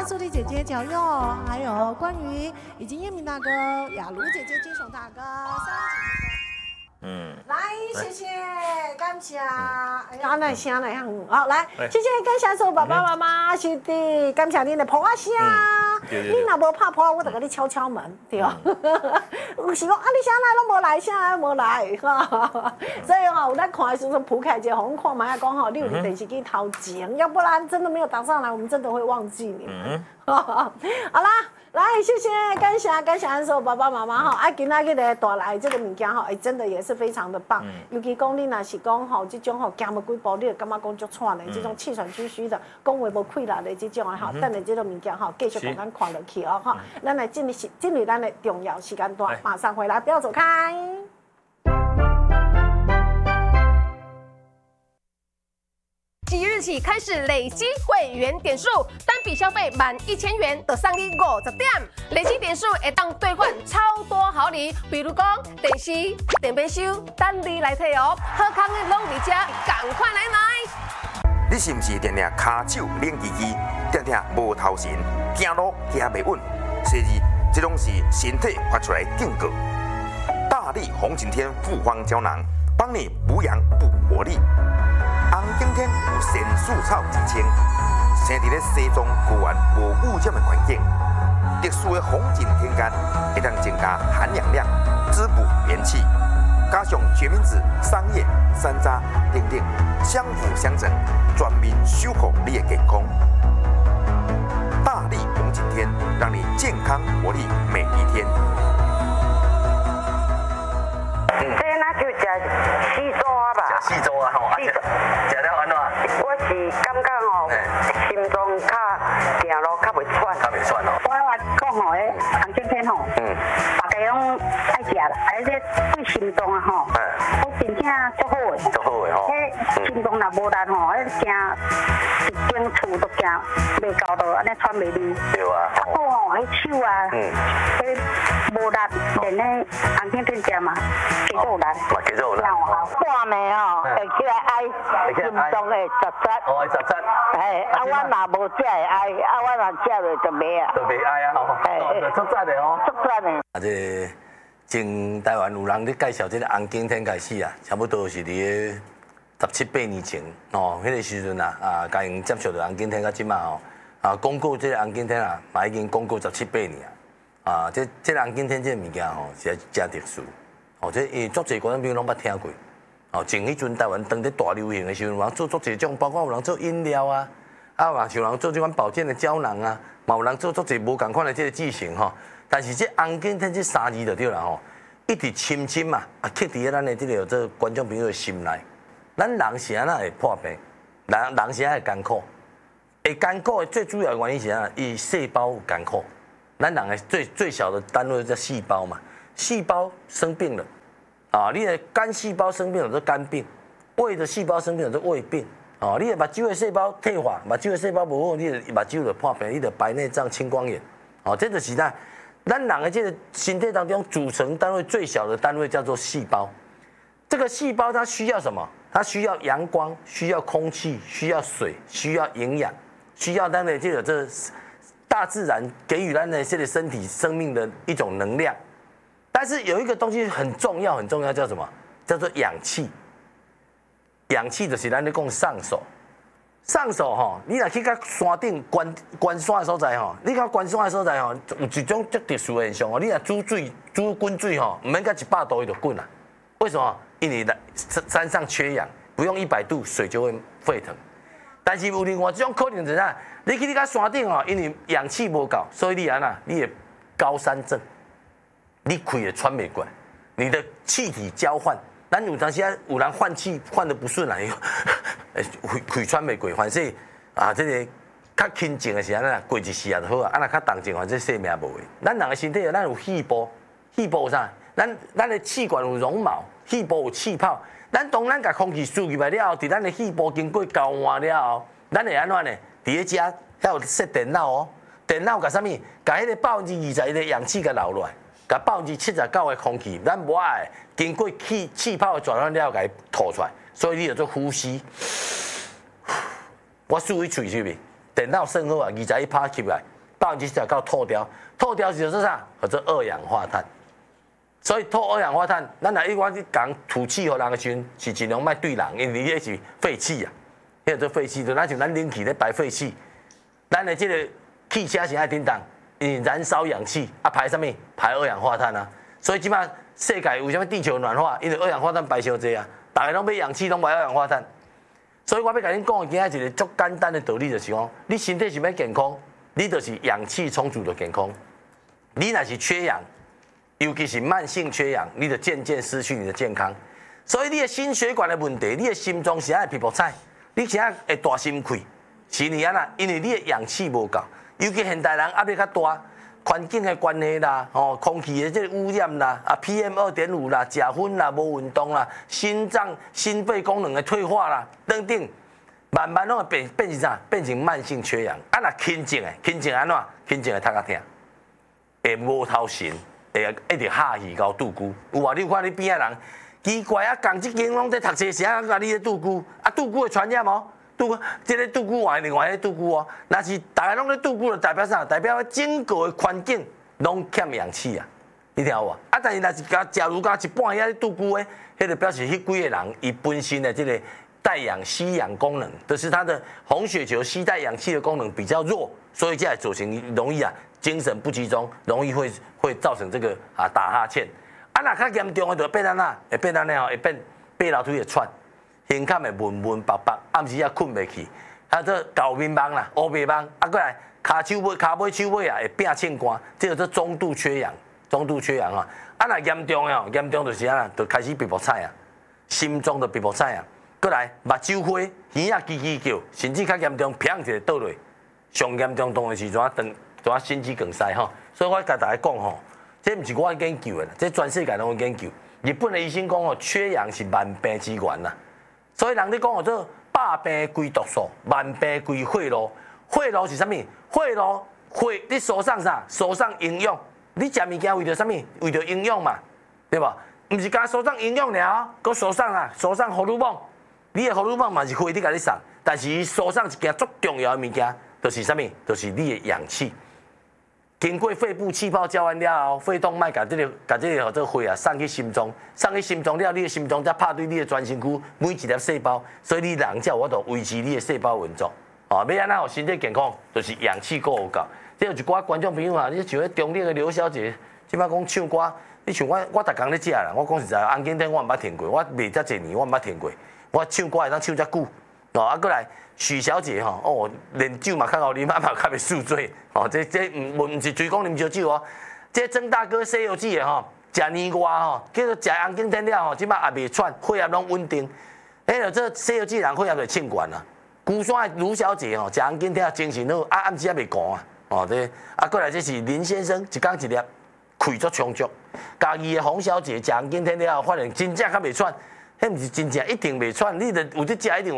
苏丽姐姐、小佑，还有关于以及叶明大哥、雅茹姐姐、金雄大哥、三姐姐。来，谢谢，感谢。哎呀，那声来很好，来，谢谢感谢所有爸爸妈妈、兄弟，感谢恁的捧声。你若无拍破，我就给你敲敲门，对。有时讲啊，你啥来拢无来，啥来无来，哈。所以哈，有咱看的时候铺开一个，我们看嘛，讲哈，你有电视机头前，要不然真的没有打上来，我们真的会忘记你们。好啦。来，谢谢，感谢所有爸爸妈妈哈！啊，今仔日的带来这个物件哈，真的也是非常的棒。尤其讲你若是讲吼，这种吼行无几步，你就感觉讲足喘的，这种气喘吁吁的，讲话无气力的这种哈，等下这个物件哈，继续给咱看落去哦哈。咱来进入咱的重要时间段，马上回来，不要走开。 即日起开始累积会员点数，单笔消费满1000元就送你50点，累积点数会当兑换超多好礼，比如讲电视、电杯收，等你来摕哦。好康的拢伫这，赶快来买！ 你是不是常常骹手冷吱吱，常常无头神，走路行袂稳？所以这种是身体发出来警告。大力红景天复方胶囊，帮你补养补活力。红景天有仙树草之称，生伫咧西藏高原无污染的环境，特殊的红景天干会当增加含氧量，滋补元气，加上决明子、桑叶、山楂等等，相辅相成，全面守护你的健康。大力红景天，让你健康活力每一天。 这那就食四周啊吧。 食四周啊吼，食了安怎？ 我是感觉吼，心脏行路较袂喘。 较袂喘哦。 我讲吼，迄红景天吼，大家拢爱食啦，而且对心脏啊吼，迄真正足好诶。 足好诶吼。 迄心脏若无力吼，迄惊一间厝都惊袂到到安尼喘袂离。 对啊。 啊好吼，迄手啊，迄无力，连迄红景天食嘛，加做有力。 嘛加做有力。 半暝吼，会起来哀，心脏会扎扎。 哦，会扎扎。 嘿，啊，我若无食会哀，啊，我若食落就袂啊。 就袂哀啊吼，就足赞的哦。 足赞的。 啊，这从台湾有人咧介绍这个红景天开始啊，差不多是伫17、18年前哦，迄个时阵啊，甲因接触到红景天到即嘛吼，广告这个红景天啊，嘛已经广告17、18年啊，这个红景天这个物件吼，是真特殊，哦，这因为足侪观众朋友拢捌听过。哦，前迄阵台湾当咧大流行的时候，有人做侪种，包括有人做饮料啊，嘛像人做这款保健的胶囊啊，嘛有人做侪无共款的这个剂型吼。但是这红景天这3字就对啦吼，一直深深嘛，刻伫咱的这个观众朋友的心内。咱人是安那会破病，人是安会艰苦，会艰苦的最主要的原因是安，伊细胞有艰苦。咱人的最小的单位叫细胞嘛，细胞生病了。啊，你的肝细胞生病了做肝病，胃的细胞生病了做胃病。哦，你的目睭的细胞退化，目睭的细胞无好，你的目睭就破病，你的白内障、青光眼。哦，这就是咱人的这个身体当中组成单位最小的单位叫做细胞。这个细胞它需要什么？它需要阳光，需要空气，需要水，需要营养，需要咱的这大自然给予咱的这个身体生命的一种能量。但是有一个东西很重要，很重要，叫什么？叫做氧气。氧气就是咱咧讲上手。上手吼，你若去到山顶关山的所在吼，你到关山的所在吼，有一种足特殊的现象哦。你若煮滚水吼，唔免到100度伊就滚啦。为什么？因为山上缺氧，不用100度水就会沸腾。但是有另外一种可能就是啥？你去到山顶吼，因为氧气无够，所以你安那，你的高山症。你气也喘袂过来，你的气体交换，咱有当时有人换气换得不顺来，气喘袂过，反正这个较轻静的时阵过一时啊就好啊，若较重静，反正性命无的。咱人的身体咱有细胞，细胞有啥？咱的气管有绒毛，细胞有气泡。当咱甲空气输入来了后，伫咱的细胞经过交换了后，咱会安怎呢？伫咧遮还有设电脑哦，电脑甲啥物？甲迄个20%的氧气甲留落来。甲79%的空气，咱无爱经过气泡的转换了，甲伊吐出来，所以你就做呼吸。我输伊喙是咪？电脑算好啊，21%吸来， 70%到吐掉，吐掉是做啥？叫做二氧化碳。所以吐二氧化碳，咱若我去讲吐气互人的时阵，是尽量莫对人，因为迄是废气啊，迄个做废气，就那像咱冷气咧排废气，咱的这个汽车是爱叮当，因为燃烧氧气啊排什么？排二氧化碳啊。所以即摆世界为什么地球暖化？因为二氧化碳排伤济啊，大家拢买氧气，拢买二氧化碳。所以我要甲恁讲的今仔一个足简单的道理，就是讲，你身体想要健康，你就是氧气充足的健康。你若是缺氧，尤其是慢性缺氧，你就渐渐失去你的健康。所以你的心血管的问题，你的心脏是爱皮肤菜，你是爱会大心溃，是因为安那？因为你的氧气无够，尤其现代人压力较大。环境的关系啦，空气的这个污染啦，PM2.5啦，食薰啦，无运动啦，心脏、心肺功能的退化啦，等等，慢慢拢会变成啥？变成慢性缺氧。啊，若轻症安怎？轻症会头壳痛，会无头神，会一直哈气到肚咕。有无？你有看你边仔人奇怪啊，共一间拢在读册，谁啊？甲你咧肚咕？啊，肚咕会传染哦。这个肚骨外，另外迄肚骨哦，那是大家拢咧肚骨，就代表啥？代表整个的环境拢欠氧气啊，你听有无？啊，但是若是假如一半遐咧肚骨的，迄就表示迄几个人伊本身的这个带氧吸氧功能，就是他的红血球吸带氧气的功能比较弱，所以才会造成容易精神不集中，容易会造成这个打哈欠。啊，若较严重的就会变安那，会变安尼会变爬楼梯会喘。胸坎会闷闷白白，暗时也困袂去，做狗面梦啦，乌白梦，过来骹尾手尾会变欠寒，这个做中度缺氧啊。若严重严重就是安啦，就开始皮肤菜啊，心脏就皮肤菜啊，过来目睭花，耳仔叽叽叫，甚至较严重，砰一下倒落，上严重当然是怎心肌梗塞吼。所以我甲大家讲吼，这毋是我研究的，这全世界拢有研究。日本的医生讲缺氧是万病之源呐。所以人咧讲做百病归毒素，万病归血路。血路是啥物？血你手上啥？手上营养。你食物件为着啥物？为着营养嘛，对吧？毋是干手上营养了，佮手上荷尔蒙。你的荷尔蒙嘛是血你甲你送，但是手上一件足重要的物件，就是啥物？就是你的氧气。经过肺部气泡交换了后，肺动脉把这个血送去心脏，了，你的心脏才拍对你的全身躯每一粒细胞，所以你人才有法度维持你的细胞运作。要安怎身体健康，就是氧气够有够。这有一寡观众朋友你像迄中立的刘小姐，即摆讲唱歌，你像我逐工咧食啦，我讲实在，红景天我毋捌听过，我卖遮侪年我毋捌听过，我唱歌会当唱遮久，过来。许小姐连酒嘛较好啉，嘛较袂宿醉。这毋是随讲啉烧酒哦。这曾大哥《西游记》的食年外叫做食红景天了即摆也袂喘，血压拢稳定。这《西游记》人血压就清悬啦。孤山的卢小姐食红景天精神好，暗时也袂寒啊。过来这是林先生，一天一粒，气足充足。家己的洪小姐食红景天了，发现真正较袂喘，迄毋是真正一定袂喘，你著有伫食一定。